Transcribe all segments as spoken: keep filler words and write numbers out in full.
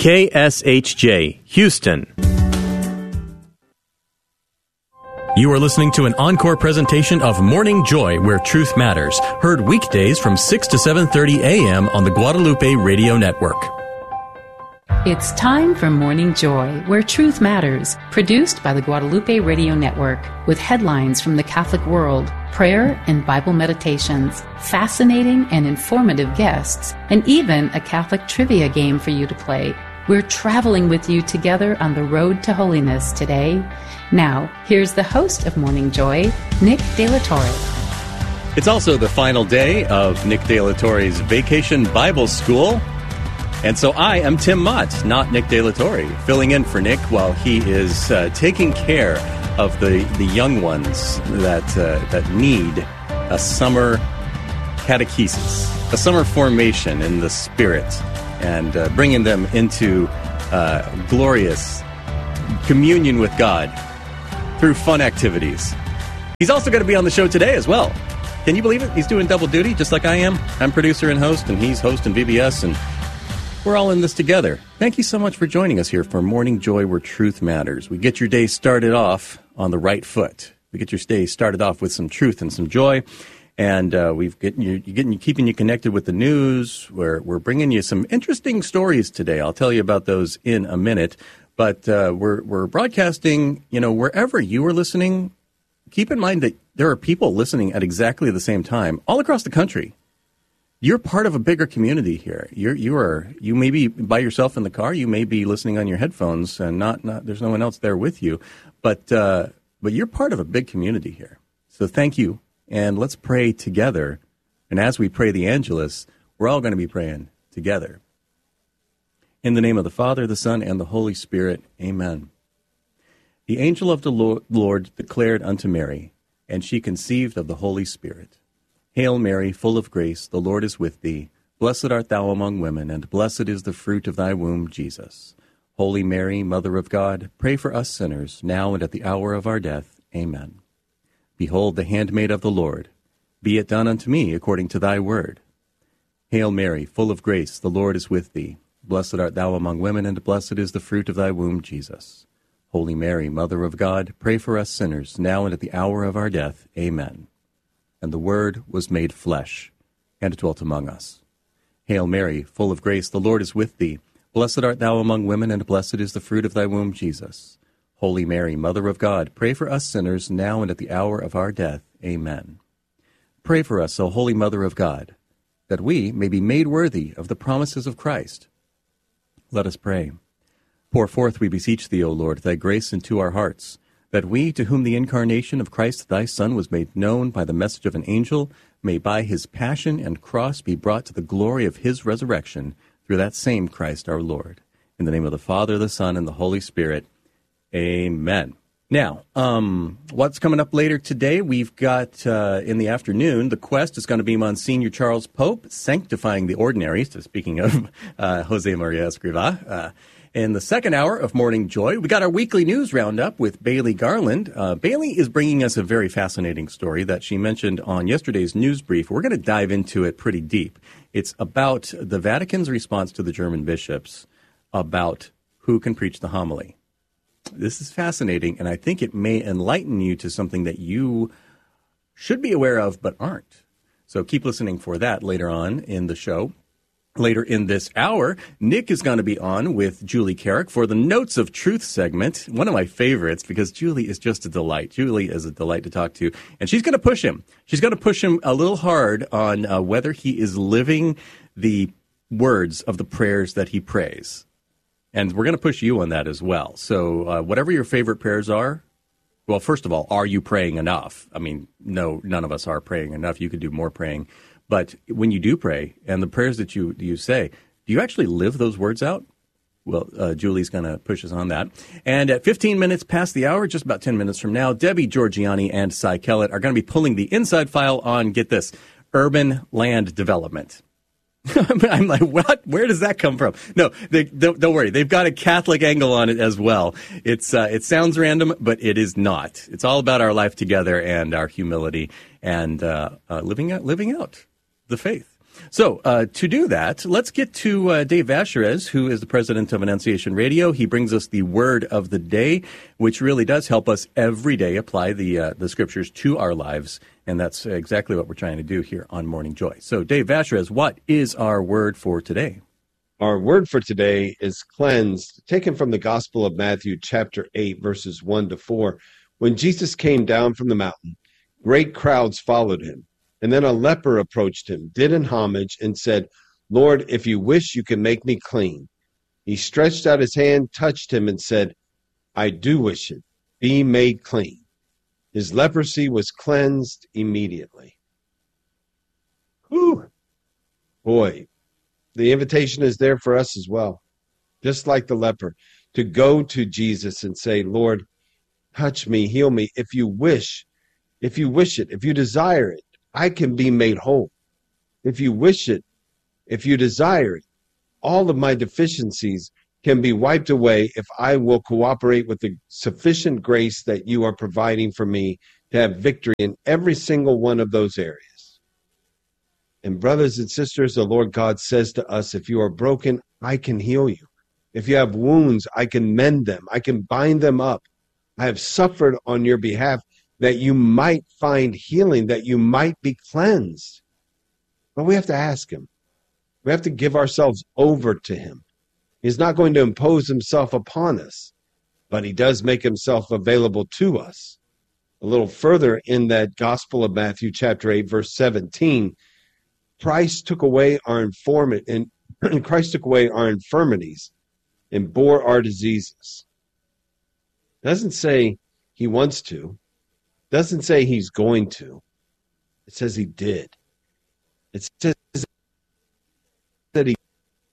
K S H J, Houston. You are listening to an encore presentation of Morning Joy, where truth matters, heard weekdays from six to seven thirty a.m. on the Guadalupe Radio Network. It's time for Morning Joy, where truth matters, produced by the Guadalupe Radio Network, with headlines from the Catholic world, prayer and Bible meditations, fascinating and informative guests, and even a Catholic trivia game for you to play. We're traveling with you together on the road to holiness today. Now, here's the host of Morning Joy, Nick De La Torre. It's also the final day of Nick De La Torre's Vacation Bible School. And so I am Tim Mott, not Nick De La Torre, filling in for Nick while he is uh, taking care of the, the young ones that uh, that need a summer catechesis, a summer formation in the Spirit, and uh, bringing them into uh, glorious communion with God through fun activities. He's also going to be on the show today as well. Can you believe it? He's doing double duty just like I am. I'm producer and host, and he's host and V B S, and we're all in this together. Thank you so much for joining us here for Morning Joy, where truth matters. We get your day started off on the right foot. We get your day started off with some truth and some joy. And uh, we've getting you, getting you, keeping you connected with the news. We're we're bringing you some interesting stories today. I'll tell you about those in a minute. But uh, we're we're broadcasting. You know, wherever you are listening, keep in mind that there are people listening at exactly the same time all across the country. You're part of a bigger community here. You're you are you may be by yourself in the car. You may be listening on your headphones, and not not there's no one else there with you. But uh, but you're part of a big community here. So thank you. And let's pray together. And as we pray the Angelus, we're all going to be praying together. In the name of the Father, the Son, and the Holy Spirit, amen. The angel of the Lord declared unto Mary, and she conceived of the Holy Spirit. Hail Mary, full of grace, the Lord is with thee. Blessed art thou among women, and blessed is the fruit of thy womb, Jesus. Holy Mary, Mother of God, pray for us sinners, now and at the hour of our death. Amen. Behold the handmaid of the Lord. Be it done unto me according to thy word. Hail Mary, full of grace, the Lord is with thee. Blessed art thou among women, and blessed is the fruit of thy womb, Jesus. Holy Mary, Mother of God, pray for us sinners, now and at the hour of our death. Amen. And the Word was made flesh, and dwelt among us. Hail Mary, full of grace, the Lord is with thee. Blessed art thou among women, and blessed is the fruit of thy womb, Jesus. Holy Mary, Mother of God, pray for us sinners, now and at the hour of our death. Amen. Pray for us, O Holy Mother of God, that we may be made worthy of the promises of Christ. Let us pray. Pour forth, we beseech thee, O Lord, thy grace into our hearts, that we, to whom the incarnation of Christ thy Son was made known by the message of an angel, may by his passion and cross be brought to the glory of his resurrection, through that same Christ our Lord. In the name of the Father, the Son, and the Holy Spirit. Amen. Now, um, what's coming up later today? We've got, uh, in the afternoon, the Quest is going to be Monsignor Charles Pope, Sanctifying the Ordinary. So speaking of uh, Jose Maria Escrivá. Uh, in the second hour of Morning Joy, we got our weekly news roundup with Bailey Garland. Uh, Bailey is bringing us a very fascinating story that she mentioned on yesterday's news brief. We're going to dive into it pretty deep. It's about the Vatican's response to the German bishops about who can preach the homily. This is fascinating, and I think it may enlighten you to something that you should be aware of but aren't. So keep listening for that later on in the show. Later in this hour, Nick is going to be on with Julie Carrick for the Notes of Truth segment, one of my favorites because Julie is just a delight. Julie is a delight to talk to, and she's going to push him. She's going to push him a little hard on uh, whether he is living the words of the prayers that he prays. And we're going to push you on that as well. So uh, whatever your favorite prayers are, well, first of all, are you praying enough? I mean, no, none of us are praying enough. You could do more praying. But when you do pray, and the prayers that you you say, do you actually live those words out? Well, uh, Julie's going to push us on that. And at fifteen minutes past the hour, just about ten minutes from now, Debbie Georgiani and Cy Kellett are going to be pulling the inside file on, get this, urban land development. I'm like, what? Where does that come from? No, they, don't, don't worry. They've got a Catholic angle on it as well. It's uh, it sounds random, but it is not. It's all about our life together and our humility and uh, uh, living out, living out the faith. So uh, to do that, let's get to uh, Dave Vacherez, who is the president of Annunciation Radio. He brings us the word of the day, which really does help us every day apply the uh, the scriptures to our lives. And that's exactly what we're trying to do here on Morning Joy. So Dave Vacherez, what is our word for today? Our word for today is cleansed, taken from the Gospel of Matthew, chapter eight, verses one to four. When Jesus came down from the mountain, great crowds followed him. And then a leper approached him, did him homage, and said, Lord, if you wish, you can make me clean. He stretched out his hand, touched him, and said, I do wish it. Be made clean. His leprosy was cleansed immediately. Whew. Boy, the invitation is there for us as well, just like the leper, to go to Jesus and say, Lord, touch me, heal me. If you wish, if you wish it, if you desire it, I can be made whole. If you wish it, if you desire it, all of my deficiencies can be wiped away if I will cooperate with the sufficient grace that you are providing for me to have victory in every single one of those areas. And brothers and sisters, the Lord God says to us, if you are broken, I can heal you. If you have wounds, I can mend them. I can bind them up. I have suffered on your behalf that you might find healing, that you might be cleansed. But we have to ask him. We have to give ourselves over to him. He's not going to impose himself upon us, but he does make himself available to us. A little further in that Gospel of Matthew, chapter eight, verse seventeen, Christ took away our informi- and Christ took away our infirmities and bore our diseases. It doesn't say he wants to. It doesn't say he's going to. It says he did. It says that he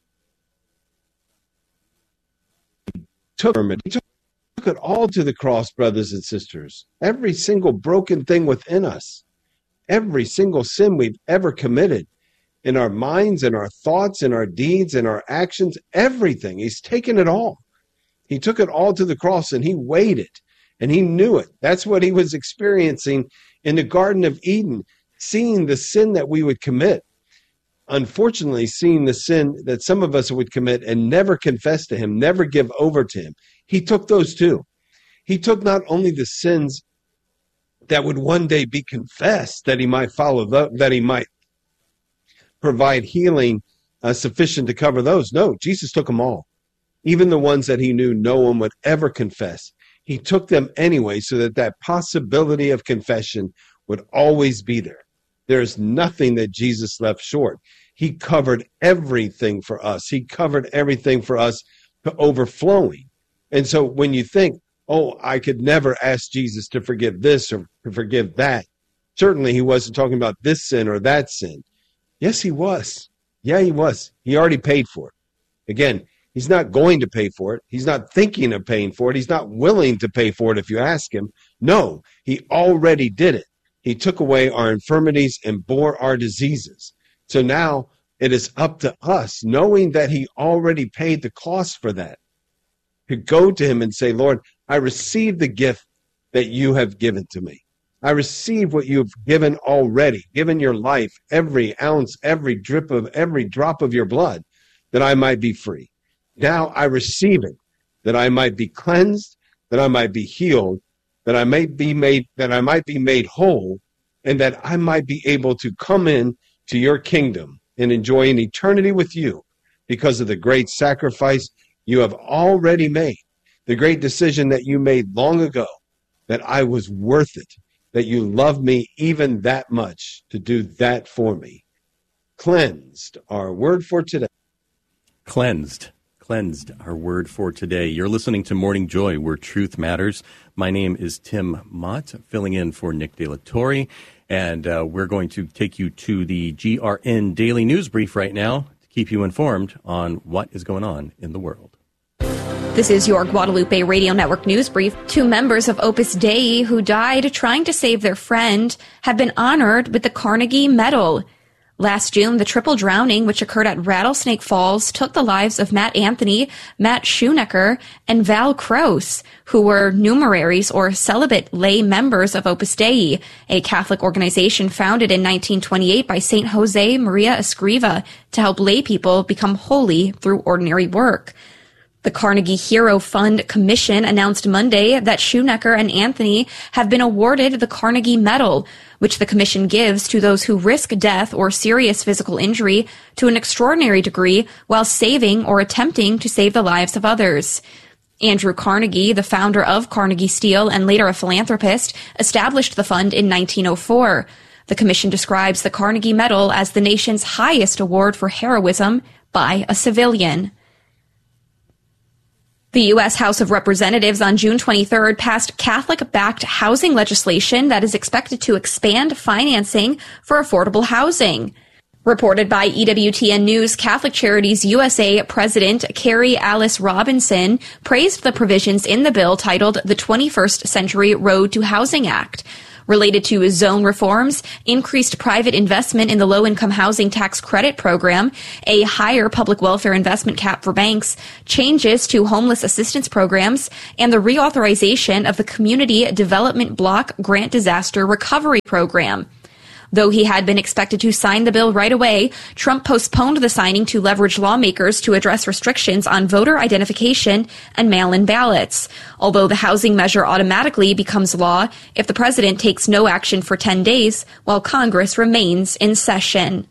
took it. He took it all to the cross, brothers and sisters. Every single broken thing within us. Every single sin we've ever committed. In our minds, in our thoughts, in our deeds, in our actions, everything. He's taken it all. He took it all to the cross and he weighed it. And he knew it. That's what he was experiencing in the Garden of Eden, seeing the sin that we would commit. Unfortunately, seeing the sin that some of us would commit and never confess to him, never give over to him. He took those too. He took not only the sins that would one day be confessed, that he might follow, the, that he might provide healing uh, sufficient to cover those. No, Jesus took them all. Even the ones that he knew no one would ever confess. He took them anyway so that that possibility of confession would always be there. There's nothing that Jesus left short. He covered everything for us. He covered everything for us to overflowing. And so when you think, oh, I could never ask Jesus to forgive this or to forgive that, certainly he wasn't talking about this sin or that sin. Yes, he was. Yeah, he was. He already paid for it. Again, he's not going to pay for it. He's not thinking of paying for it. He's not willing to pay for it if you ask him. No, he already did it. He took away our infirmities and bore our diseases. So now it is up to us, knowing that he already paid the cost for that, to go to him and say, Lord, I receive the gift that you have given to me. I receive what you've given already, given your life, every ounce, every drip of every drop of your blood, that I might be free. Now I receive it, that I might be cleansed, that I might be healed, that I might be made, that I might be made whole, and that I might be able to come in to your kingdom and enjoy an eternity with you because of the great sacrifice you have already made, the great decision that you made long ago, that I was worth it, that you loved me even that much to do that for me. Cleansed, our word for today. Cleansed. Cleansed, our word for today. You're listening to Morning Joy, where truth matters. My name is Tim Mott, filling in for Nick De La Torre, and uh, we're going to take you to the G R N Daily News Brief right now to keep you informed on what is going on in the world. This is your Guadalupe Radio Network News Brief. Two members of Opus Dei who died trying to save their friend have been honored with the Carnegie Medal. Last June, the triple drowning, which occurred at Rattlesnake Falls, took the lives of Matt Anthony, Matt Schoenecker, and Val Kraus, who were numeraries or celibate lay members of Opus Dei, a Catholic organization founded in nineteen twenty-eight by Saint Jose Maria Escriva to help lay people become holy through ordinary work. The Carnegie Hero Fund Commission announced Monday that Schoenecker and Anthony have been awarded the Carnegie Medal, which the commission gives to those who risk death or serious physical injury to an extraordinary degree while saving or attempting to save the lives of others. Andrew Carnegie, the founder of Carnegie Steel and later a philanthropist, established the fund in nineteen oh four. The commission describes the Carnegie Medal as the nation's highest award for heroism by a civilian. The U S House of Representatives on June twenty-third passed Catholic-backed housing legislation that is expected to expand financing for affordable housing. Reported by E W T N News, Catholic Charities U S A President Carrie Alice Robinson praised the provisions in the bill titled the twenty-first Century Road to Housing Act. Related to zone reforms, increased private investment in the low-income housing tax credit program, a higher public welfare investment cap for banks, changes to homeless assistance programs, and the reauthorization of the Community Development Block Grant Disaster Recovery Program. Though he had been expected to sign the bill right away, Trump postponed the signing to leverage lawmakers to address restrictions on voter identification and mail-in ballots, although the housing measure automatically becomes law if the president takes no action for ten days while Congress remains in session.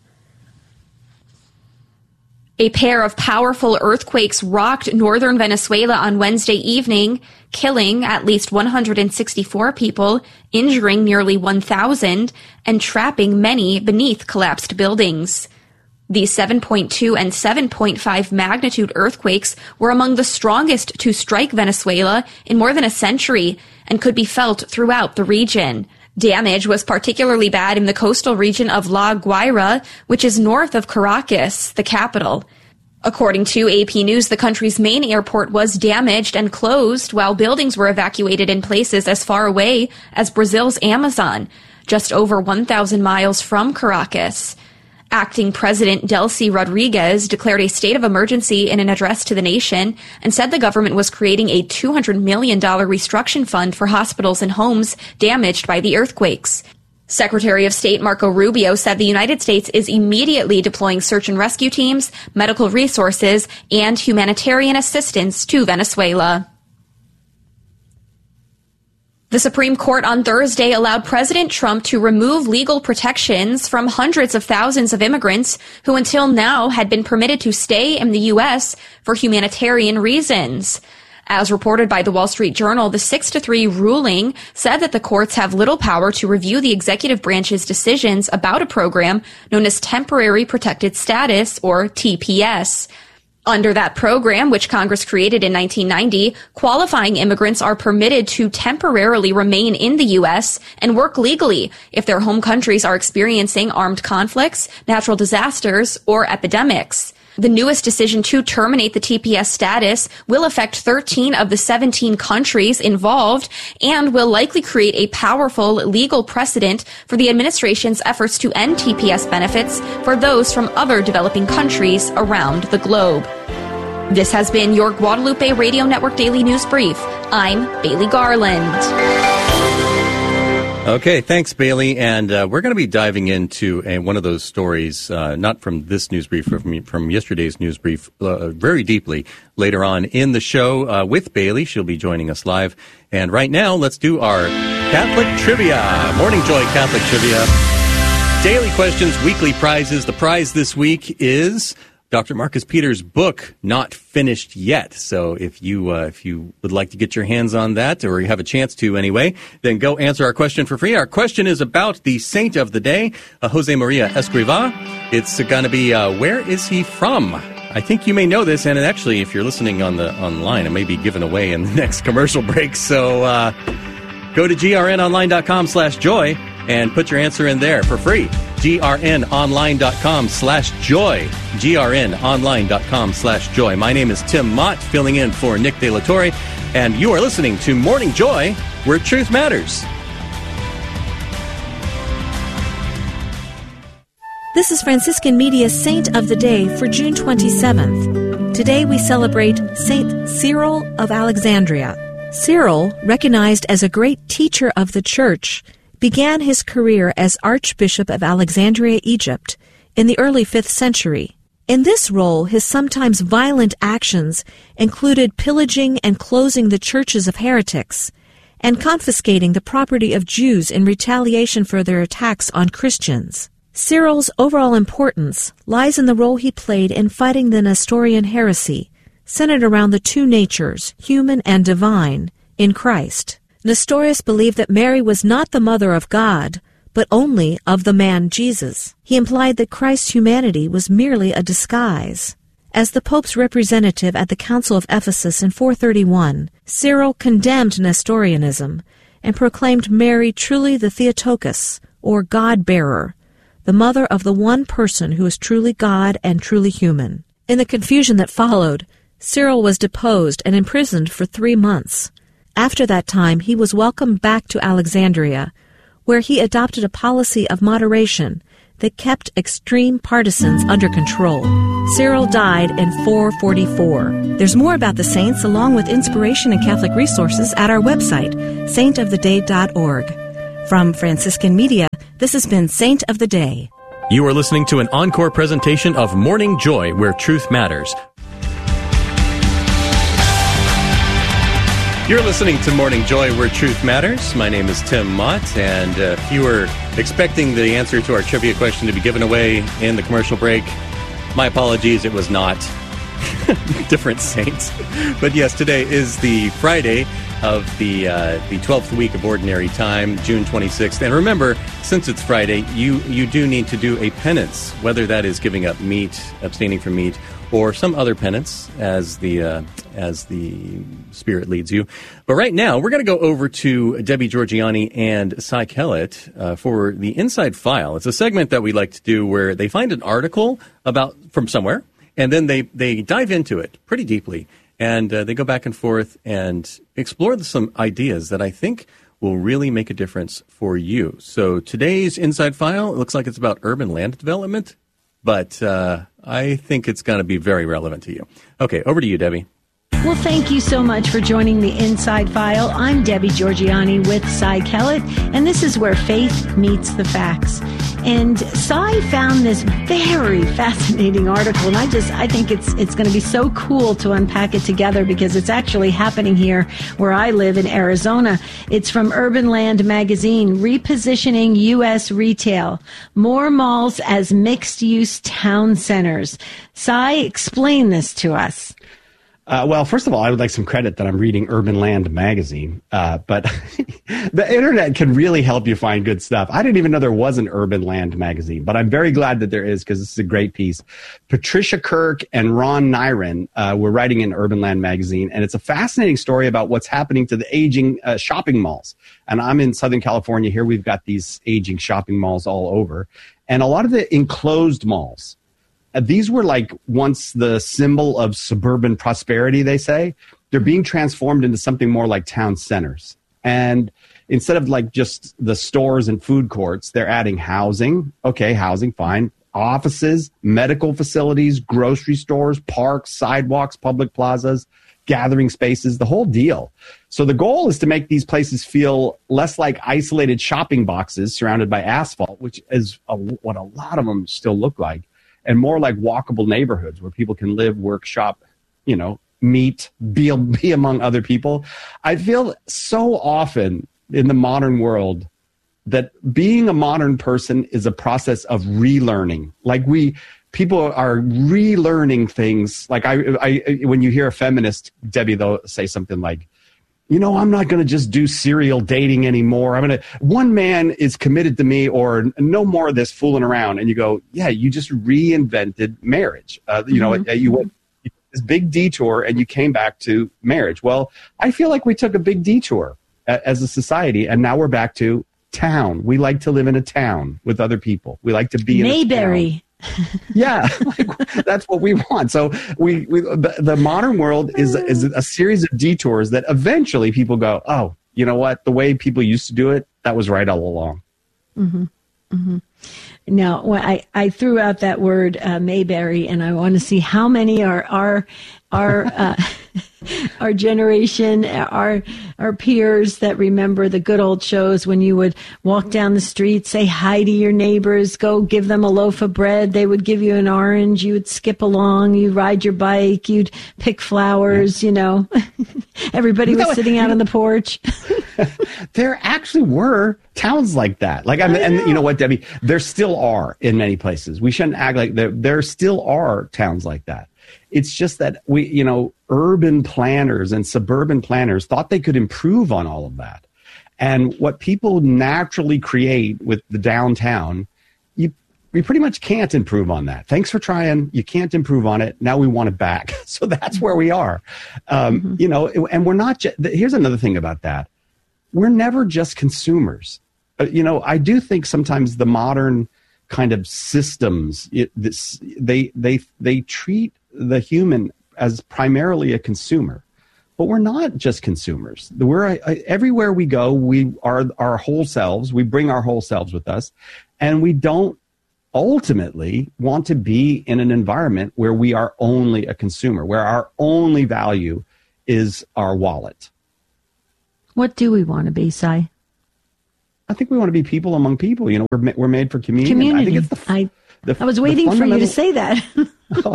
A pair of powerful earthquakes rocked northern Venezuela on Wednesday evening, killing at least one hundred sixty-four people, injuring nearly one thousand, and trapping many beneath collapsed buildings. The seven point two and seven point five magnitude earthquakes were among the strongest to strike Venezuela in more than a century and could be felt throughout the region. Damage was particularly bad in the coastal region of La Guaira, which is north of Caracas, the capital. According to A P News, the country's main airport was damaged and closed, while buildings were evacuated in places as far away as Brazil's Amazon, just over one thousand miles from Caracas. Acting President Delcy Rodriguez declared a state of emergency in an address to the nation and said the government was creating a two hundred million dollars reconstruction fund for hospitals and homes damaged by the earthquakes. Secretary of State Marco Rubio said the United States is immediately deploying search and rescue teams, medical resources, and humanitarian assistance to Venezuela. The Supreme Court on Thursday allowed President Trump to remove legal protections from hundreds of thousands of immigrants who until now had been permitted to stay in the U S for humanitarian reasons. As reported by the Wall Street Journal, the six to three ruling said that the courts have little power to review the executive branch's decisions about a program known as Temporary Protected Status, or T P S. Under that program, which Congress created in nineteen ninety, qualifying immigrants are permitted to temporarily remain in the U S and work legally if their home countries are experiencing armed conflicts, natural disasters, or epidemics. The newest decision to terminate the T P S status will affect thirteen of the seventeen countries involved and will likely create a powerful legal precedent for the administration's efforts to end T P S benefits for those from other developing countries around the globe. This has been your Guadalupe Radio Network Daily News Brief. I'm Bailey Garland. Okay, thanks, Bailey. And uh, we're going to be diving into a, one of those stories, uh, not from this news brief, from, from yesterday's news brief, uh, very deeply later on in the show uh, with Bailey. She'll be joining us live. And right now, let's do our Catholic Trivia. Morning Joy Catholic Trivia. Daily questions, weekly prizes. The prize this week is Doctor Marcus Peters' book, Not Finished Yet. So if you uh, if you would like to get your hands on that, or you have a chance to anyway, then go answer our question for free. Our question is about the saint of the day, uh, Jose Maria Escriva. It's going to be, uh, where is he from? I think you may know this, and actually, if you're listening on the online, it may be given away in the next commercial break. So uh, go to grnonline.com slash joy and put your answer in there for free. grnonline.com slash joy. grnonline.com slash joy. My name is Tim Mott, filling in for Nick De La Torre, and you are listening to Morning Joy, where truth matters. This is Franciscan Media's Saint of the Day for June twenty-seventh. Today we celebrate Saint Cyril of Alexandria. Cyril, recognized as a great teacher of the Church, began his career as Archbishop of Alexandria, Egypt, in the early fifth century. In this role, his sometimes violent actions included pillaging and closing the churches of heretics, and confiscating the property of Jews in retaliation for their attacks on Christians. Cyril's overall importance lies in the role he played in fighting the Nestorian heresy, centered around the two natures, human and divine, in Christ. Nestorius believed that Mary was not the mother of God, but only of the man Jesus. He implied that Christ's humanity was merely a disguise. As the Pope's representative at the Council of Ephesus in four thirty-one, Cyril condemned Nestorianism and proclaimed Mary truly the Theotokos, or God-bearer, the mother of the one person who is truly God and truly human. In the confusion that followed, Cyril was deposed and imprisoned for three months. After that time, he was welcomed back to Alexandria, where he adopted a policy of moderation that kept extreme partisans under control. Cyril died in four forty-four. There's more about the saints along with inspiration and Catholic resources at our website, saint of the day dot org. From Franciscan Media, this has been Saint of the Day. You are listening to an encore presentation of Morning Joy, where truth matters. You're listening to Morning Joy, where truth matters. My name is Tim Mott, and uh, if you were expecting the answer to our trivia question to be given away in the commercial break, my apologies, it was not. Different saints. But yes, today is the Friday of the uh, the twelfth week of Ordinary Time, June twenty-sixth. And remember, since it's Friday, you, you do need to do a penance, whether that is giving up meat, abstaining from meat, or some other penance as the uh, as the Spirit leads you. But right now, we're going to go over to Debbie Georgianni and Cy Kellett uh, for the Inside File. It's a segment that we like to do where they find an article about from somewhere, and then they, they dive into it pretty deeply, and uh, they go back and forth and explore some ideas that I think will really make a difference for you. So today's Inside File, it looks like it's about urban land development, but uh, I think it's going to be very relevant to you. Okay, over to you, Debbie. Well, thank you so much for joining the Inside File. I'm Debbie Georgianni with Cy Kellett, and this is where faith meets the facts. And Cy found this very fascinating article, and I just I think it's it's going to be so cool to unpack it together because it's actually happening here where I live in Arizona. It's from Urban Land Magazine, Repositioning U S Retail, More Malls as Mixed-Use Town Centers. Cy, explain this to us. Uh, well, first of all, I would like some credit that I'm reading Urban Land Magazine, uh, but the internet can really help you find good stuff. I didn't even know there was an Urban Land Magazine, but I'm very glad that there is because this is a great piece. Patricia Kirk and Ron Nyren uh, were writing in Urban Land Magazine, and it's a fascinating story about what's happening to the aging uh, shopping malls. And I'm in Southern California. Here we've got these aging shopping malls all over, and a lot of the enclosed malls. Uh, these were like once the symbol of suburban prosperity, they say. They're being transformed into something more like town centers. And instead of like just the stores and food courts, they're adding housing. Okay, housing, fine. Offices, medical facilities, grocery stores, parks, sidewalks, public plazas, gathering spaces, the whole deal. So the goal is to make these places feel less like isolated shopping boxes surrounded by asphalt, which is a, what a lot of them still look like, and more like walkable neighborhoods where people can live, work, shop, you know, meet, be, be among other people. I feel so often in the modern world that being a modern person is a process of relearning. Like we, people are relearning things. Like I, I, when you hear a feminist, Debbie, they'll say something like, you know, I'm not going to just do serial dating anymore. I'm going to, one man is committed to me, or no more of this fooling around. And you go, yeah, you just reinvented marriage. Uh, you mm-hmm. know, you went this big detour and you came back to marriage. Well, I feel like we took a big detour a, as a society, and now we're back to town. We like to live in a town with other people. We like to be Mayberry. in a town. Yeah, like, that's what we want. So we, we the, the modern world is is a series of detours that eventually people go, oh, you know what? The way people used to do it, that was right all along. Mm-hmm. Mm-hmm. Now, well, I, I threw out that word uh, Mayberry, and I want to see how many are our our uh, our generation, our our peers that remember the good old shows when you would walk down the street, say hi to your neighbors, go give them a loaf of bread. They would give you an orange. You would skip along. You ride your bike. You'd pick flowers. You know, everybody was sitting out on the porch. There actually were towns like that. Like, I mean, and you know what, Debbie? There still are in many places. We shouldn't act like there. There still are towns like that. It's just that we, you know, urban planners and suburban planners thought they could improve on all of that. And what people naturally create with the downtown, you we pretty much can't improve on that. Thanks for trying. You can't improve on it. Now we want it back. So that's where we are. Um, mm-hmm. You know, and we're not just, here's another thing about that. We're never just consumers. Uh, you know, I do think sometimes the modern kind of systems, it, this, they they they treat the human as primarily a consumer, but we're not just consumers. We're uh, everywhere we go. We are our whole selves. We bring our whole selves with us, and we don't ultimately want to be in an environment where we are only a consumer, where our only value is our wallet. What do we want to be, Si? I think we want to be people among people. You know, we're we're made for community. Community. I think it's the, I, the, I was waiting for you to say that. oh.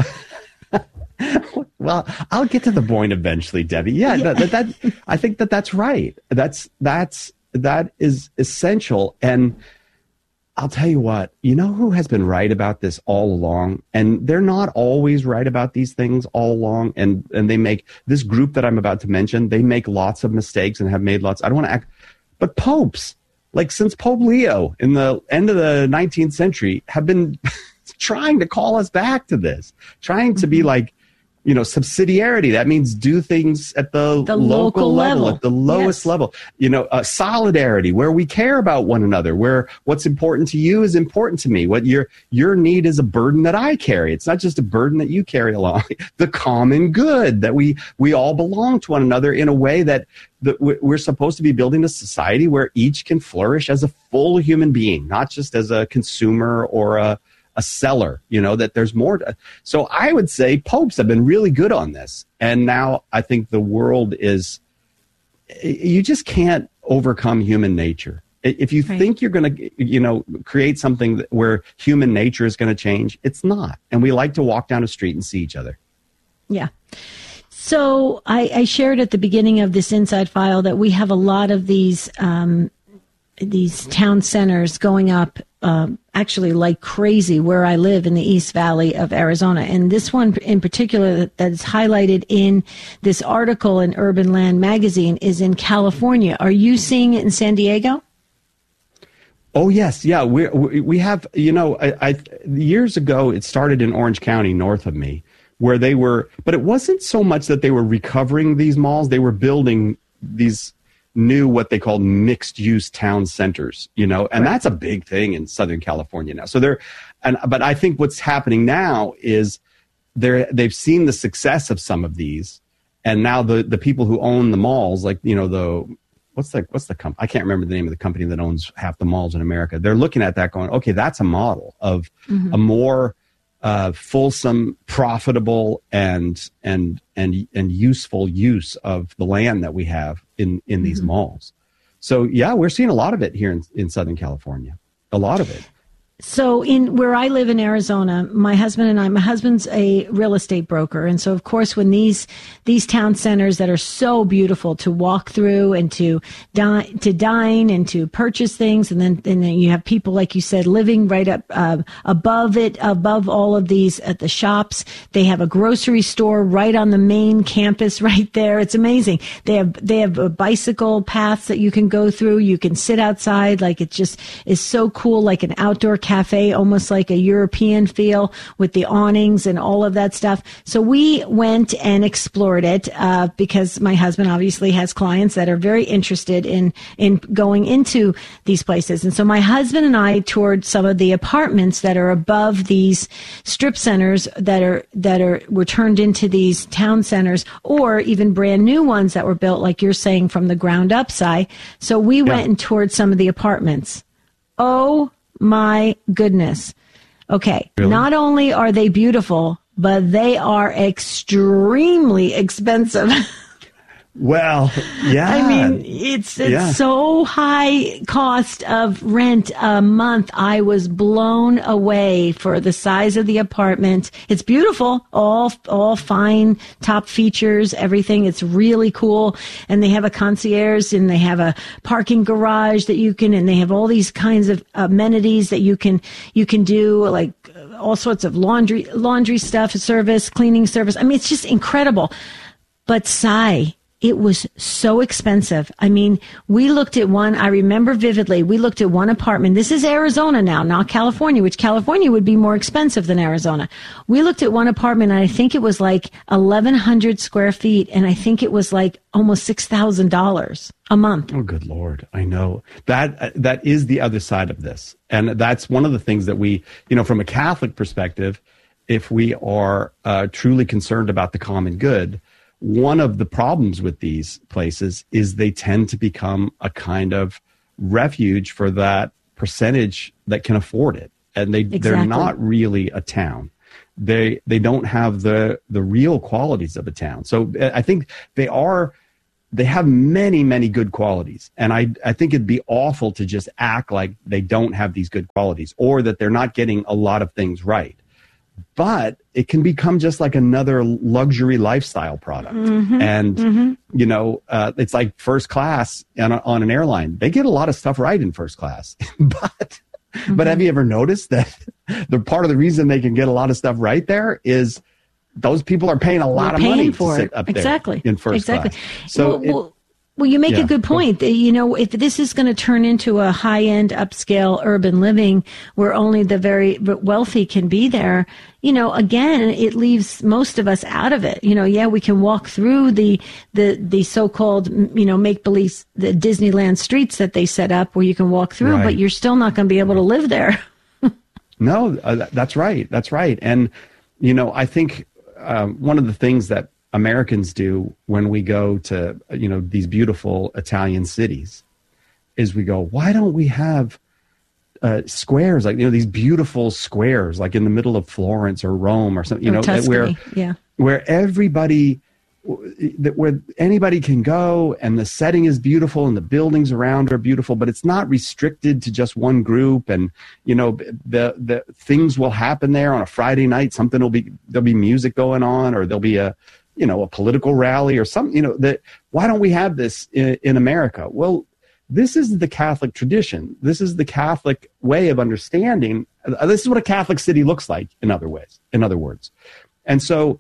Well, I'll get to the point eventually, Debbie. Yeah, yeah. That, that, that I think that that's right. That's that's that is essential. And I'll tell you what. You know who has been right about this all along? And they're not always right about these things all along. And and they make this group that I'm about to mention. They make lots of mistakes and have made lots. I don't want to act, but popes. Like since Pope Leo in the end of the nineteenth century have been trying to call us back to this, trying to be like, you know, subsidiarity. That means do things at the, the local, local level, level, at the lowest yes. level. You know, uh, solidarity, where we care about one another, where what's important to you is important to me. What your your need is a burden that I carry. It's not just a burden that you carry along. The common good, that we we all belong to one another in a way that that we're supposed to be building a society where each can flourish as a full human being, not just as a consumer or a a seller, you know, that there's more to. So I would say popes have been really good on this. And now I think the world is, you just can't overcome human nature. If you right. think you're going to, you know, create something where human nature is going to change, it's not. And we like to walk down a street and see each other. Yeah. So I, I shared at the beginning of this Inside File that we have a lot of these um, these town centers going up um, actually like crazy where I live in the East Valley of Arizona. And this one in particular that, that is highlighted in this article in Urban Land magazine is in California. Are you seeing it in San Diego? Oh, yes. Yeah, we we have, you know, I, I years ago, it started in Orange County north of me, where they were, but it wasn't so much that they were recovering these malls. They were building these new, what they call mixed use town centers, you know, and right. that's a big thing in Southern California now. So they're, and, but I think what's happening now is they're, they've seen the success of some of these. And now the, the people who own the malls, like, you know, the, what's the, what's the company? I can't remember the name of the company that owns half the malls in America. They're looking at that going, okay, that's a model of mm-hmm. a more, Uh, fulsome, profitable, and and and and useful use of the land that we have in in these mm-hmm. malls. So yeah, we're seeing a lot of it here in, in Southern California. A lot of it. So in where I live in Arizona, my husband and I, my husband's a real estate broker. And so, of course, when these these town centers that are so beautiful to walk through and to dine, to dine and to purchase things, and then and then you have people, like you said, living right up uh, above it, above all of these at the shops. They have a grocery store right on the main campus right there. It's amazing. They have they have a bicycle paths that you can go through. You can sit outside. Like it just is so cool, like an outdoor cafe, almost like a European feel with the awnings and all of that stuff. So we went and explored it uh, because my husband obviously has clients that are very interested in in going into these places. And so my husband and I toured some of the apartments that are above these strip centers that are that are were turned into these town centers, or even brand new ones that were built, like you're saying, from the ground up side. So we yeah. went and toured some of the apartments. Oh my goodness. Okay. Really? Not only are they beautiful, but they are extremely expensive. Well, yeah. I mean, it's it's Yeah. so high cost of rent a month. I was blown away for the size of the apartment. It's beautiful, all all fine, top features, everything. It's really cool. And they have a concierge, and they have a parking garage that you can, and they have all these kinds of amenities that you can you can do, like all sorts of laundry laundry stuff, service, cleaning service. I mean, it's just incredible. But Cy, it was so expensive. I mean, we looked at one, I remember vividly, we looked at one apartment. This is Arizona now, not California, which California would be more expensive than Arizona. We looked at one apartment, and I think it was like eleven hundred square feet, and I think it was like almost six thousand dollars a month. Oh, good Lord. I know. That uh, that is the other side of this. And that's one of the things that we, you know, from a Catholic perspective, if we are uh, truly concerned about the common good, one of the problems with these places is they tend to become a kind of refuge for that percentage that can afford it. And they, Exactly. they're not really a town. They they don't have the, the real qualities of a town. So I think they are, they have many, many good qualities. And I, I think it'd be awful to just act like they don't have these good qualities or that they're not getting a lot of things right. But it can become just like another luxury lifestyle product. Mm-hmm, and, mm-hmm. you know, uh, it's like first class on, a, on an airline. They get a lot of stuff right in first class. but Mm-hmm. but have you ever noticed that the part of the reason they can get a lot of stuff right there is those people are paying a lot We're of paying money for to it. sit up Exactly. there in first exactly. class. So well, it, well, well, you make yeah. a good point. That, you know, if this is going to turn into a high-end, upscale urban living where only the very wealthy can be there, you know, again, it leaves most of us out of it. You know, yeah, we can walk through the the the so-called, you know, make-believe, the Disneyland streets that they set up where you can walk through, Right. but you're still not going to be able to live there. No, uh, that's right. That's right. And, you know, I think um, one of the things that Americans do when we go to, you know, these beautiful Italian cities is we go, why don't we have uh, squares, like, you know, these beautiful squares, like in the middle of Florence or Rome or something, you Or know, Tuscany, where, yeah. where everybody, that where anybody can go and the setting is beautiful and the buildings around are beautiful, but it's not restricted to just one group. And, you know, the, the things will happen there on a Friday night. Something will be, there'll be music going on, or there'll be a, you know, a political rally or something, you know, that why don't we have this in, in America? Well, this is the Catholic tradition. This is the Catholic way of understanding. This is what a Catholic city looks like in other ways, in other words. And so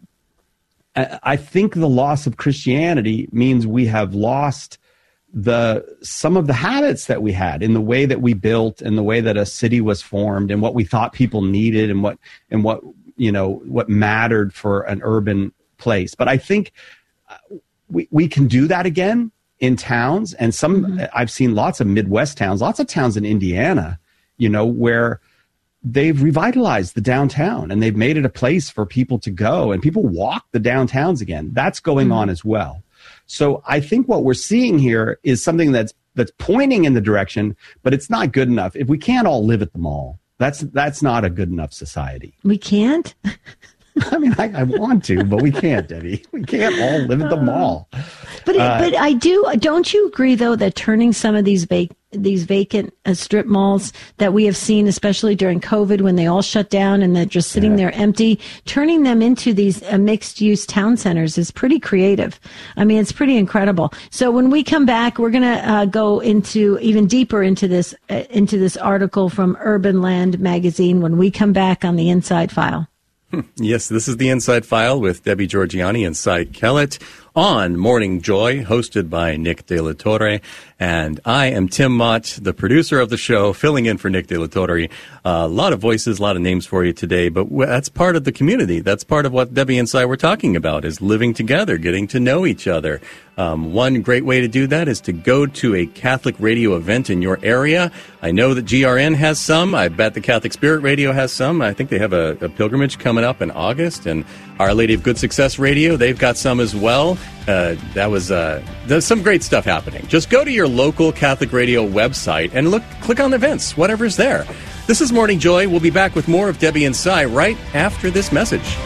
I think the loss of Christianity means we have lost the some of the habits that we had in the way that we built and the way that a city was formed and what we thought people needed and what and what you know what mattered for an urban place. But I think we we can do that again in towns, and some mm-hmm. I've seen lots of Midwest towns, lots of towns in Indiana, you know, where they've revitalized the downtown and they've made it a place for people to go, and people walk the downtowns again. That's going mm-hmm. on as well. So I think what we're seeing here is something that's that's pointing in the direction, but it's not good enough. If we can't all live at the mall, that's that's not a good enough society. We can't? I mean, I, I want to, but we can't, Debbie. We can't all live at the mall. But Uh, but I do. Don't you agree, though, that turning some of these vac- these vacant uh, strip malls that we have seen, especially during COVID, when they all shut down and they're just sitting Yeah. there empty, turning them into these uh, mixed-use town centers is pretty creative. I mean, it's pretty incredible. So when we come back, we're going to uh, go into even deeper into this uh, into this article from Urban Land magazine when we come back on the Inside File. Yes, this is the Inside File with Debbie Georgianni and Cy Kellett on Morning Joy, hosted by Nick De La Torre. And I am Tim Mott, the producer of the show, filling in for Nick De La Torre. Uh, a lot of voices, a lot of names for you today, but w- that's part of the community. That's part of what Debbie and Cy were talking about, is living together, getting to know each other. Um, one great way to do that is to go to a Catholic radio event in your area. I know that G R N has some. I bet the Catholic Spirit Radio has some. I think they have a, a pilgrimage coming up in August. And Our Lady of Good Success Radio, they've got some as well. Uh, that was uh, there's some great stuff happening. Just go to your local Catholic radio website and look, click on events, whatever's there. This is Morning Joy. We'll be back with more of Debbie and Cy right after this message.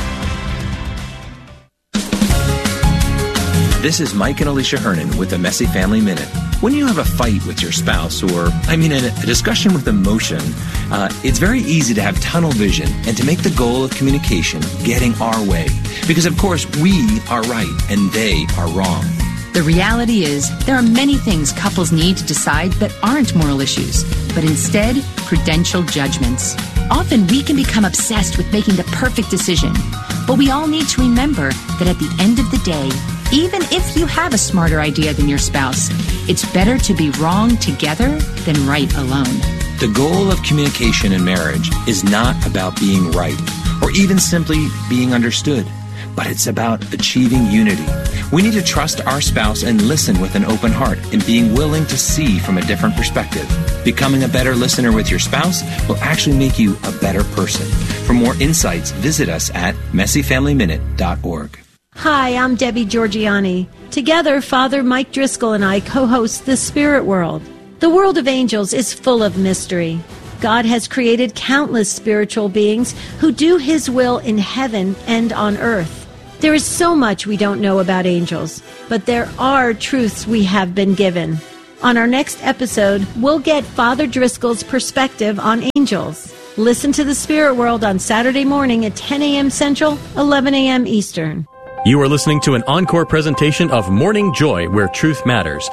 This is Mike and Alicia Hernon with the Messy Family Minute. When you have a fight with your spouse, or, I mean, a, a discussion with emotion, uh, it's very easy to have tunnel vision and to make the goal of communication getting our way. Because, of course, we are right and they are wrong. The reality is, there are many things couples need to decide that aren't moral issues, but instead, prudential judgments. Often we can become obsessed with making the perfect decision, but we all need to remember that at the end of the day, even if you have a smarter idea than your spouse, it's better to be wrong together than right alone. The goal of communication in marriage is not about being right or even simply being understood, but it's about achieving unity. We need to trust our spouse and listen with an open heart and being willing to see from a different perspective. Becoming a better listener with your spouse will actually make you a better person. For more insights, visit us at messy family minute dot org. Hi, I'm Debbie Georgiani. Together, Father Mike Driscoll and I co-host The Spirit World. The world of angels is full of mystery. God has created countless spiritual beings who do His will in heaven and on earth. There is so much we don't know about angels, but there are truths we have been given. On our next episode, we'll get Father Driscoll's perspective on angels. Listen to The Spirit World on Saturday morning at ten a.m. Central, eleven a.m. Eastern. You are listening to an encore presentation of Morning Joy, where truth matters.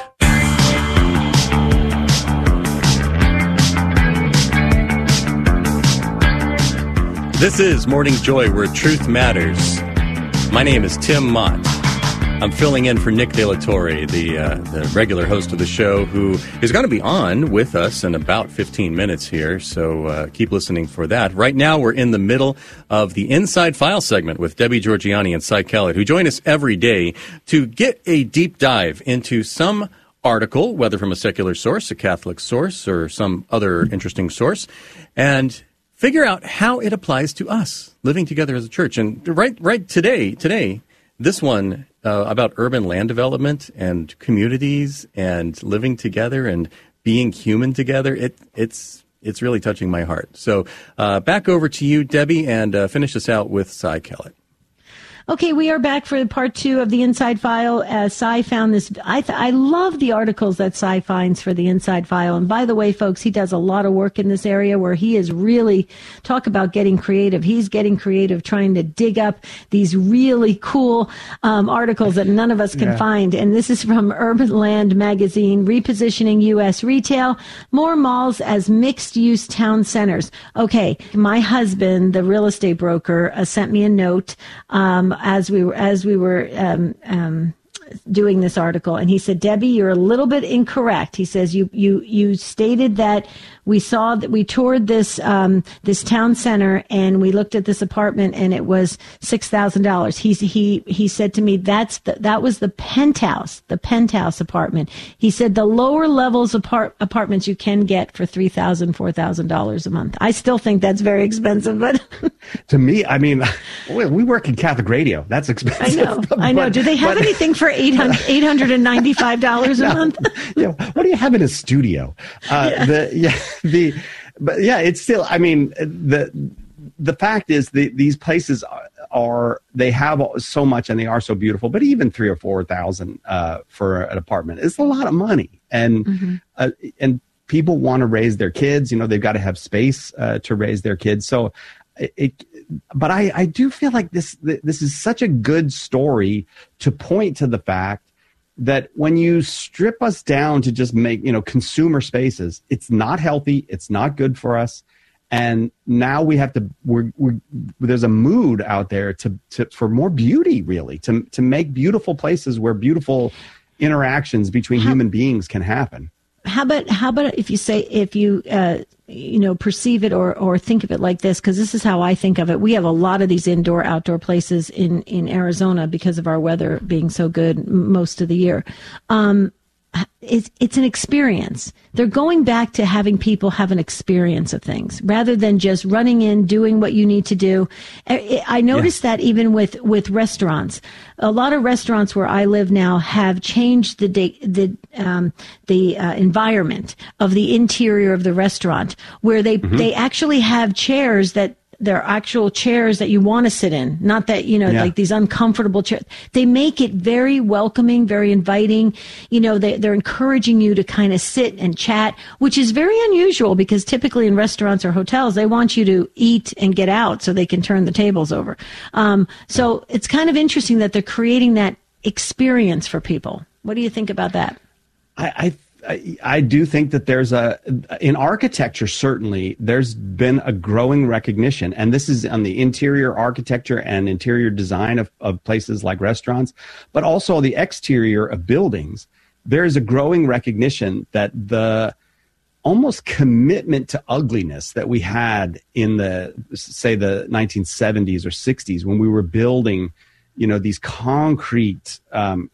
This is Morning Joy, where truth matters. My name is Tim Mott. I'm filling in for Nick De La Torre, the, uh, the regular host of the show, who is going to be on with us in about fifteen minutes here, so uh, keep listening for that. Right now, we're in the middle of the Inside File segment with Debbie Georgiani and Cy Kellett, who join us every day to get a deep dive into some article, whether from a secular source, a Catholic source, or some other interesting source, and figure out how it applies to us living together as a church. And right, right today, today, this one uh, about urban land development and communities and living together and being human together. It, it's it's really touching my heart. So uh, back over to you, Debbie, and uh, finish us out with Cy Kellett. Okay, we are back for part two of the Inside File. Uh, Cy found this. I th- I love the articles that Cy finds for the Inside File. And by the way, folks, he does a lot of work in this area where he is really, talk about getting creative. He's getting creative, trying to dig up these really cool um, articles that none of us can yeah. find. And this is from Urban Land Magazine, Repositioning U S Retail, More Malls as Mixed-Use Town Centers. Okay, my husband, the real estate broker, uh, sent me a note. Um, as we were, as we were, um, um, doing this article, and he said, Debbie, you're a little bit incorrect. He says, you, you, you stated that we saw that we toured this, um, this town center and we looked at this apartment and it was six thousand dollars. He's, he, he said to me, that's the, that was the penthouse, the penthouse apartment. He said the lower levels apart, apartments you can get for three thousand dollars, four thousand dollars a month. I still think that's very expensive, but to me, I mean, we work in Catholic radio. That's expensive. I know. But, I know. Do they have but, anything for eight hundred ninety-five dollars a no, month? Yeah. What do you have in a studio? Uh, yeah. The, yeah, the, but yeah, it's still, I mean, the, the fact is the, these places are, are, they have so much and they are so beautiful, but even three or four thousand, uh, for an apartment is a lot of money. And, mm-hmm. uh, and people want to raise their kids, you know, they've got to have space, uh, to raise their kids. So it, it but I, I do feel like this, this is such a good story to point to the fact that when you strip us down to just make, you know, consumer spaces, it's not healthy. It's not good for us. And now we have to, we're, we're, there's a mood out there to, to, for more beauty, really, to, to make beautiful places where beautiful interactions between how, human beings can happen. How about, how about if you say, if you, uh, you know, perceive it or, or think of it like this, because this is how I think of it. We have a lot of these indoor, outdoor places in, in Arizona because of our weather being so good most of the year. Um, it's, it's an experience. They're going back to having people have an experience of things rather than just running in, doing what you need to do. I, I noticed yeah. that even with, with restaurants, a lot of restaurants where I live now have changed the da- the um, the uh, environment of the interior of the restaurant, where they mm-hmm. they actually have chairs that. They're actual chairs that you want to sit in, not that, you know, yeah. like these uncomfortable chairs. They make it very welcoming, very inviting. You know, they, they're encouraging you to kind of sit and chat, which is very unusual because typically in restaurants or hotels, they want you to eat and get out so they can turn the tables over. Um, so it's kind of interesting that they're creating that experience for people. What do you think about that? I, I I, I do think that there's a, in architecture, certainly, there's been a growing recognition, and this is on the interior architecture and interior design of, of places like restaurants, but also the exterior of buildings. There is a growing recognition that the almost commitment to ugliness that we had in the, say, the nineteen seventies or sixties when we were building, you know, these concrete, um,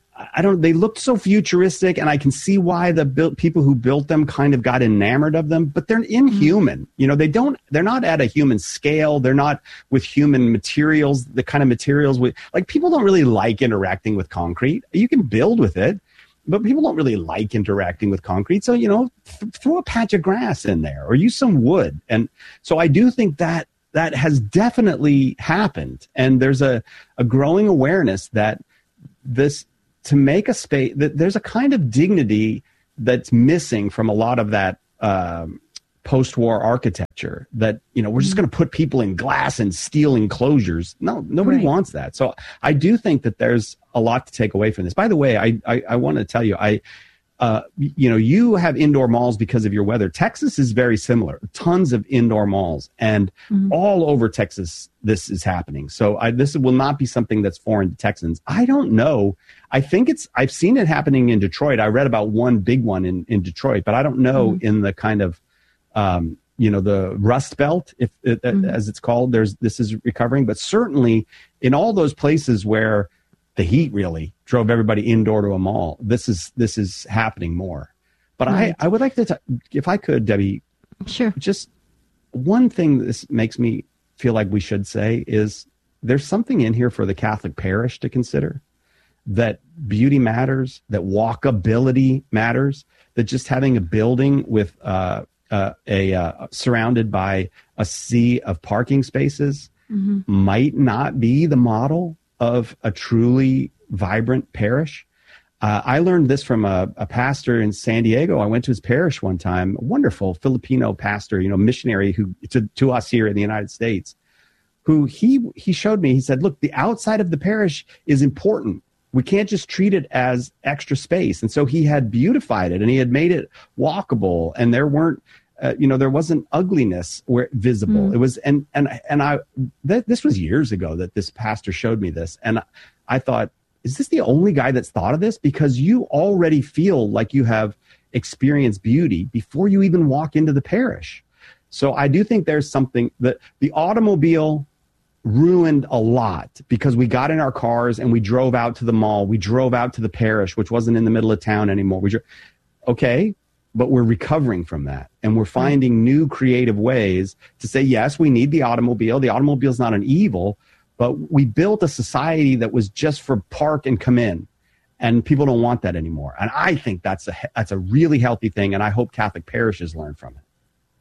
I don't, they looked so futuristic, and I can see why the built, people who built them kind of got enamored of them, but they're inhuman. You know, they don't, they're not at a human scale. They're not with human materials, the kind of materials we, like people don't really like interacting with concrete. You can build with it, but people don't really like interacting with concrete. So, you know, th- throw a patch of grass in there or use some wood. And so I do think that that has definitely happened. And there's a, a growing awareness that this, to make a space, that there's a kind of dignity that's missing from a lot of that um, post-war architecture that, you know, we're just going to put people in glass and steel enclosures. No, nobody right. wants that. So I do think that there's a lot to take away from this. By the way, I, I, I want to tell you, I, uh, you know, you have indoor malls because of your weather. Texas is very similar, tons of indoor malls, and mm-hmm. all over Texas, this is happening. So I, this will not be something that's foreign to Texans. I don't know. I think it's, I've seen it happening in Detroit. I read about one big one in, in Detroit, but I don't know mm-hmm. in the kind of, um, you know, the Rust Belt, if it, mm-hmm. as it's called, there's, this is recovering, but certainly in all those places where the heat really drove everybody indoor to a mall, this is, this is happening more. But right. I, I would like to, t- if I could, Debbie, sure. Just one thing this makes me feel like we should say is there's something in here for the Catholic parish to consider. That beauty matters, that walkability matters, that just having a building with uh, uh, a uh, surrounded by a sea of parking spaces mm-hmm. might not be the model of a truly vibrant parish. Uh, I learned this from a, a pastor in San Diego. I went to his parish one time, a wonderful Filipino pastor, you know, missionary who to, to us here in the United States, who he he showed me. He said, look, the outside of the parish is important. We can't just treat it as extra space. And so he had beautified it and he had made it walkable, and there weren't, uh, you know, there wasn't ugliness where visible. Mm. It was, and, and, and I, th- this was years ago that this pastor showed me this. And I thought, is this the only guy that's thought of this? Because you already feel like you have experienced beauty before you even walk into the parish. So I do think there's something that the automobile ruined a lot because we got in our cars and we drove out to the mall. We drove out to the parish, which wasn't in the middle of town anymore. We dro- okay, but we're recovering from that. And we're finding new creative ways to say, yes, we need the automobile. The automobile is not an evil, but we built a society that was just for park and come in. And people don't want that anymore. And I think that's a, that's a really healthy thing. And I hope Catholic parishes learn from it.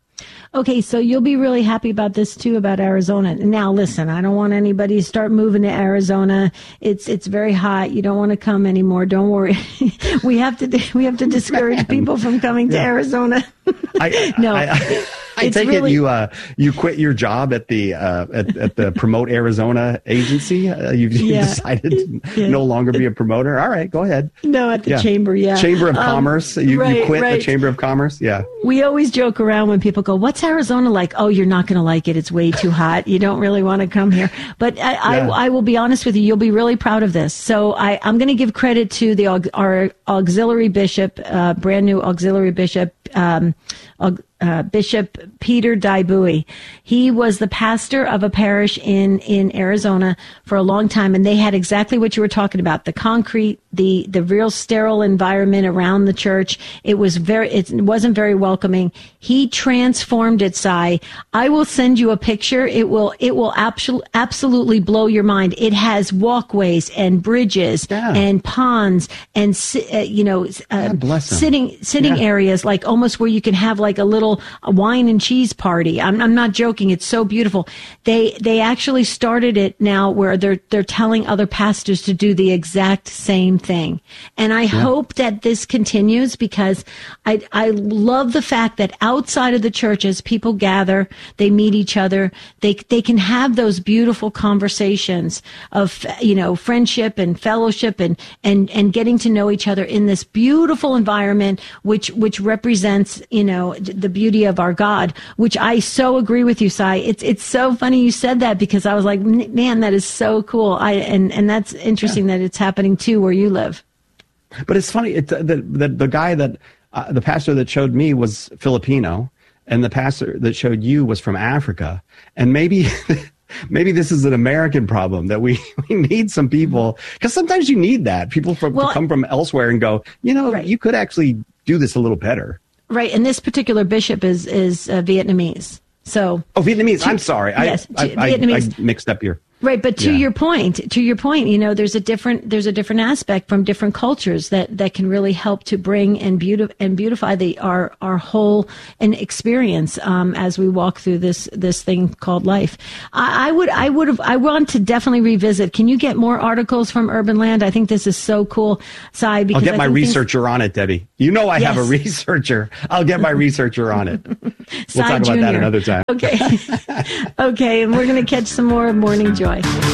Okay, so you'll be really happy about this too, about Arizona. Now, listen, I don't want anybody to start moving to Arizona. It's it's very hot. You don't want to come anymore. Don't worry. we have to we have to discourage Man. people from coming yeah. to Arizona. I, no, I, I, I take really, it you uh, you quit your job at the uh, at, at the Promote Arizona agency. Uh, you've, you've yeah. decided to yeah. no longer be a promoter. All right, go ahead. No, at the yeah. chamber. Yeah, Chamber of um, Commerce. You, right, you quit right. the Chamber of Commerce. Yeah. We always joke around when people go, "What's Arizona like?" Oh, you're not going to like it. It's way too hot. You don't really want to come here. But I, yeah. I, I will be honest with you. You'll be really proud of this. So I, I'm going to give credit to the our auxiliary bishop, uh, brand new auxiliary bishop. Um, uh, Bishop Peter Daibui. He was the pastor of a parish in, in Arizona for a long time, and they had exactly what you were talking about, the concrete, the, the real sterile environment around the church. It was very, it wasn't very welcoming. He transformed it, Si. I will send you a picture. It will, it will absolutely, absolutely blow your mind. It has walkways and bridges yeah. and ponds and, uh, you know, uh, sitting, sitting yeah. areas, like almost where you can have like a little wine and cheese party. I'm, I'm not joking. It's so beautiful. They, they actually started it now where they're, they're telling other pastors to do the exact same thing. And I yeah. hope that this continues, because I, I love the fact that outside of the churches, people gather, they meet each other, they, they can have those beautiful conversations of, you know, friendship and fellowship and, and, and getting to know each other in this beautiful environment, which, which represents, you know, the beauty of our God, which I so agree with you, Si. It's, it's so funny you said that, because I was like, man, that is so cool. I, and, and that's interesting yeah. that it's happening too where you live. But it's funny, it's, the, the, the guy that, uh, the pastor that showed me was Filipino, and the pastor that showed you was from Africa. And maybe, maybe this is an American problem, that we, we need some people, because sometimes you need that. People from, well, come from elsewhere and go, you know, right. you could actually do this a little better. Right. And this particular bishop is, is uh, Vietnamese. So. Oh, Vietnamese. To, I'm sorry. Yes, I, I, Vietnamese. I, I mixed up your. Right, but to yeah. your point, to your point, you know, there's a different there's a different aspect from different cultures that, that can really help to bring and beautify and beautify the our our whole and experience um, as we walk through this this thing called life. I, I would I would have I want to definitely revisit. Can you get more articles from Urban Land? I think this is so cool, Si. Because I'll get I my researcher things... on it, Debbie. You know I yes. have a researcher. I'll get my researcher on it. We'll talk about Junior. That another time. Okay, okay, and we're gonna catch some more of Morning Joy.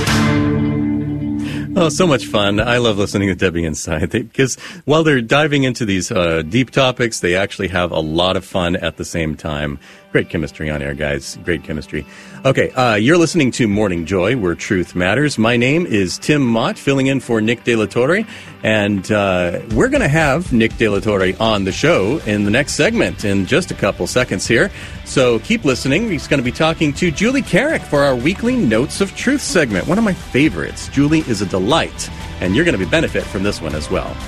Oh, so much fun. I love listening to Debbie and Si, because while they're diving into these uh, deep topics, they actually have a lot of fun at the same time. Great chemistry on air, guys. Great chemistry. Okay, uh, you're listening to Morning Joy, where truth matters. My name is Tim Mott, filling in for Nick De La Torre, and uh, we're going to have Nick De La Torre on the show in the next segment in just a couple seconds here. So keep listening. He's going to be talking to Julie Carrick for our weekly Notes of Truth segment, one of my favorites. Julie is a delight, and you're going to be benefit from this one as well.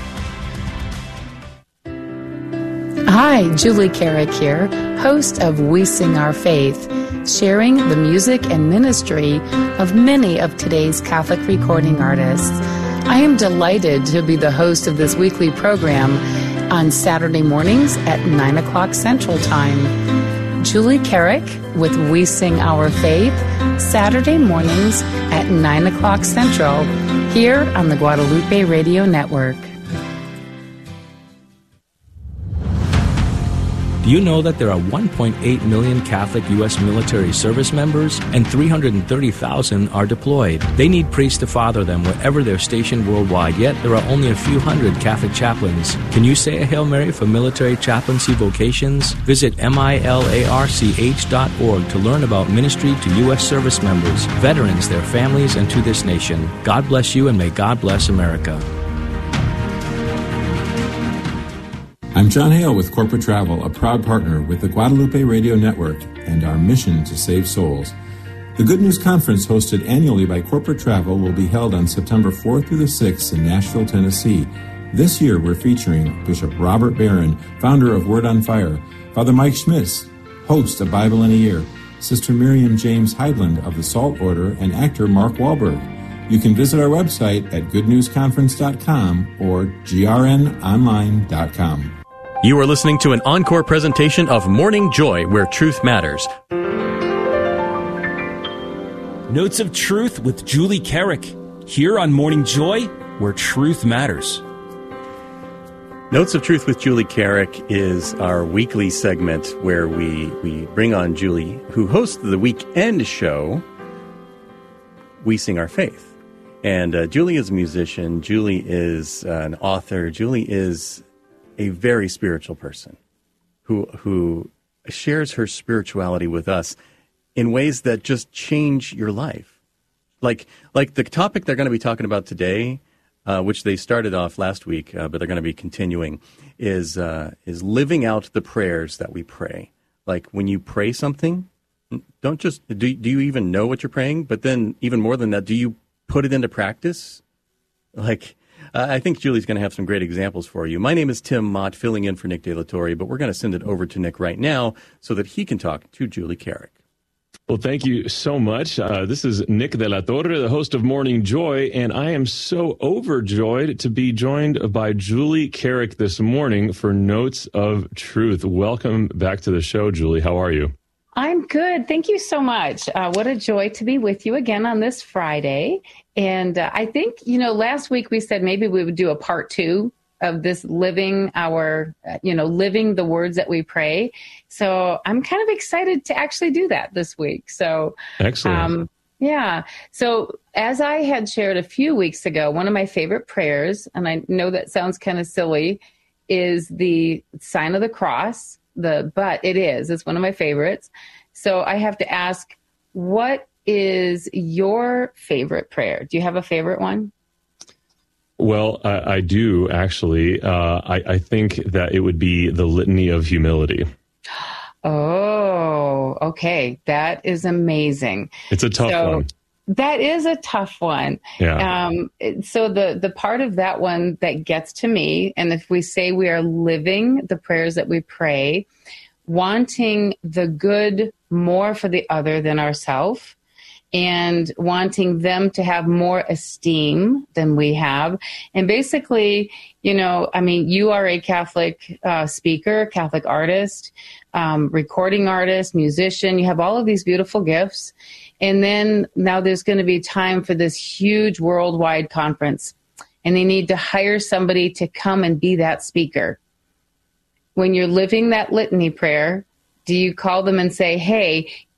Hi, Julie Carrick here, host of We Sing Our Faith, sharing the music and ministry of many of today's Catholic recording artists. I am delighted to be the host of this weekly program on Saturday mornings at nine o'clock Central Time. Julie Carrick with We Sing Our Faith, Saturday mornings at nine o'clock Central, here on the Guadalupe Radio Network. Do you know that there are one point eight million Catholic U S military service members and three hundred thirty thousand are deployed? They need priests to father them wherever they're stationed worldwide, yet there are only a few hundred Catholic chaplains. Can you say a Hail Mary for military chaplaincy vocations? Visit milarch dot org to learn about ministry to U S service members, veterans, their families, and to this nation. God bless you, and may God bless America. I'm John Hale with Corporate Travel, a proud partner with the Guadalupe Radio Network and our mission to save souls. The Good News Conference, hosted annually by Corporate Travel, will be held on September fourth through the sixth in Nashville, Tennessee. This year, we're featuring Bishop Robert Barron, founder of Word on Fire, Father Mike Schmitz, host of Bible in a Year, Sister Miriam James Heidland of the Salt Order, and actor Mark Wahlberg. You can visit our website at good news conference dot com or g r n online dot com. You are listening to an encore presentation of Morning Joy, where truth matters. Notes of Truth with Julie Carrick, here on Morning Joy, where truth matters. Notes of Truth with Julie Carrick is our weekly segment where we, we bring on Julie, who hosts the weekend show, We Sing Our Faith. And uh, Julie is a musician. Julie is uh, an author. Julie is a very spiritual person who who shares her spirituality with us in ways that just change your life. Like like the topic they're going to be talking about today, uh, which they started off last week, uh, but they're going to be continuing, is uh, is living out the prayers that we pray. like when you pray something, don't just, do, do you even know what you're praying? But then even more than that, do you put it into practice? Like, uh, I think Julie's going to have some great examples for you. My name is Tim Mott, filling in for Nick De La Torre, but we're going to send it over to Nick right now so that he can talk to Julie Carrick. Well, thank you so much. Uh, this is Nick De La Torre, the host of Morning Joy, and I am so overjoyed to be joined by Julie Carrick this morning for Notes of Truth. Welcome back to the show, Julie. How are you? I'm good. Thank you so much. Uh, what a joy to be with you again on this Friday. And uh, I think, you know, last week we said maybe we would do a part two of this living our, uh, you know, living the words that we pray. So I'm kind of excited to actually do that this week. So, excellent. Um, yeah. So as I had shared a few weeks ago, one of my favorite prayers, and I know that sounds kind of silly, is the sign of the cross. The but it is. It's one of my favorites. So I have to ask, what is your favorite prayer? Do you have a favorite one? Well, I, I do, actually. Uh, I, I think that it would be the Litany of Humility. Oh, okay. That is amazing. It's a tough so, one. That is a tough one. Yeah. Um, so the, the part of that one that gets to me, and if we say we are living the prayers that we pray, wanting the good more for the other than ourselves, and wanting them to have more esteem than we have. And basically, you know, I mean, you are a Catholic uh, speaker, Catholic artist, um, recording artist, musician. You have all of these beautiful gifts. And then now there's going to be time for this huge worldwide conference. And they need to hire somebody to come and be that speaker. When you're living that litany prayer, do you call them and say, hey,